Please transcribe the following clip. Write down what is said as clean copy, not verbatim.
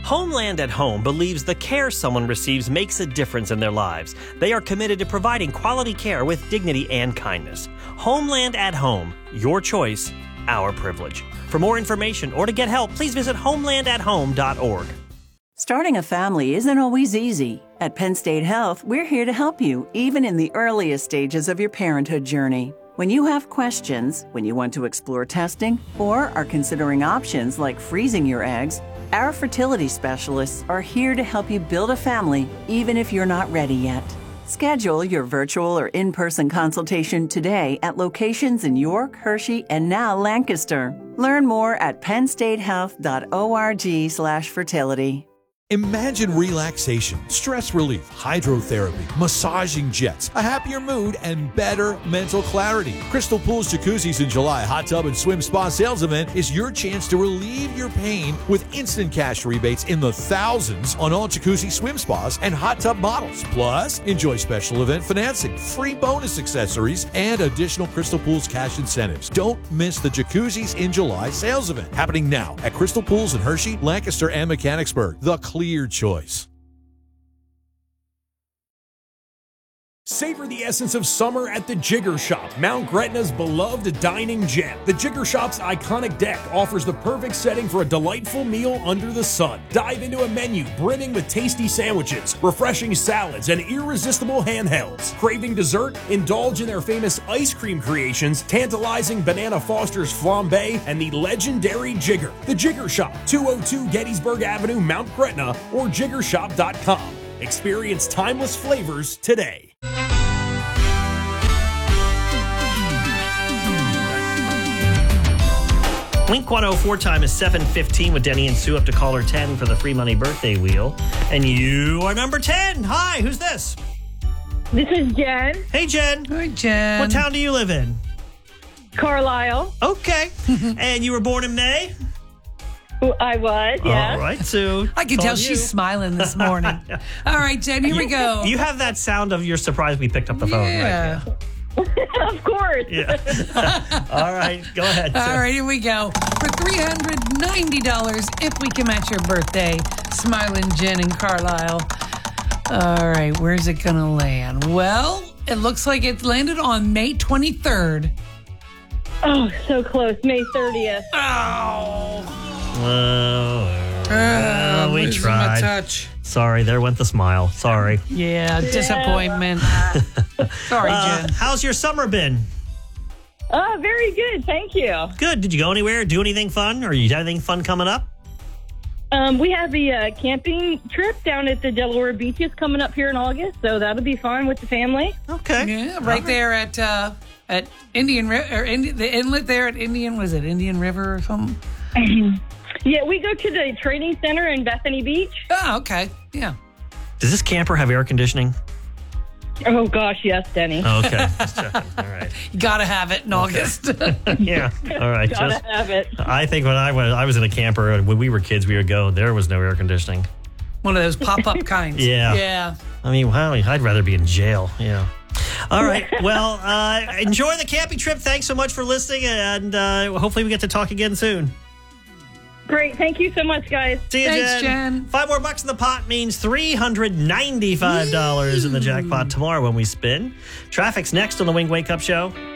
Homeland at Home believes the care someone receives makes a difference in their lives. They are committed to providing quality care with dignity and kindness. Homeland at Home, your choice, our privilege. For more information or to get help, please visit homelandathome.org. Starting a family isn't always easy. At Penn State Health, we're here to help you, even in the earliest stages of your parenthood journey. When you have questions, when you want to explore testing, or are considering options like freezing your eggs, our fertility specialists are here to help you build a family, even if you're not ready yet. Schedule your virtual or in-person consultation today at locations in York, Hershey, and now Lancaster. Learn more at pennstatehealth.org/fertility. Imagine relaxation, stress relief, hydrotherapy, massaging jets, a happier mood, and better mental clarity. Crystal Pools Jacuzzis in July Hot Tub and Swim Spa sales event is your chance to relieve your pain with instant cash rebates in the thousands on all jacuzzi swim spas and hot tub models. Plus, enjoy special event financing, free bonus accessories, and additional Crystal Pools cash incentives. Don't miss the Jacuzzis in July sales event happening now at Crystal Pools in Hershey, Lancaster, and Mechanicsburg. The clear choice. Savor the essence of summer at the Jigger Shop, Mount Gretna's beloved dining gem. The Jigger Shop's iconic deck offers the perfect setting for a delightful meal under the sun. Dive into a menu brimming with tasty sandwiches, refreshing salads, and irresistible handhelds. Craving dessert? Indulge in their famous ice cream creations, tantalizing Banana Foster's flambe, and the legendary Jigger. The Jigger Shop, 202 Gettysburg Avenue, Mount Gretna, or jiggershop.com. Experience timeless flavors today. Blink 104 time is 7:15 with Denny and Sue up to caller 10 for the free money birthday wheel. And you are number 10. Hi, who's this? This is Jen. Hey, Jen. Hi, Jen. What town do you live in? Carlisle. Okay. And you were born in May? I was, yeah. All right, Sue. I can tell she's smiling this morning. All right, Jen, here we go. You have that sound of you're surprised we picked up the phone. Yeah. Right? Of course. Yeah. All right, go ahead. Sue. All right, here we go. For $390, if we can match your birthday, Smiling Jen in Carlisle. All right, where's it going to land? Well, it looks like it landed on May 23rd. Oh, so close. May 30th. Oh. We losing tried. my touch. Sorry, there went the smile. Sorry. Yeah, disappointment. Sorry, Jen. How's your summer been? Very good. Thank you. Good. Did you go anywhere? Do anything fun? Or you have anything fun coming up? We have a camping trip down at the Delaware beaches coming up here in August, so that'll be fun with the family. Okay. Yeah, right there at Indian River, or the inlet there at Indian, was it Indian River or something? Yeah, we go to the training center in Bethany Beach. Oh, okay. Yeah. Does this camper have air conditioning? Oh, gosh, yes, Denny. Oh, okay. Just checking. All right. You got to have it in August. Yeah. All right. Gotta have it. I think when I was in a camper, when we were kids, we would go, there was no air conditioning. One of those pop-up kinds. Yeah. Yeah. I mean, wow, I'd rather be in jail. Yeah. All right. Well, enjoy the camping trip. Thanks so much for listening, and hopefully we get to talk again soon. Great. Thank you so much, guys. See you, Thanks, Jen. $5 more in the pot means $395 in the jackpot tomorrow when we spin. Traffic's next on the Wing Wake Up Show.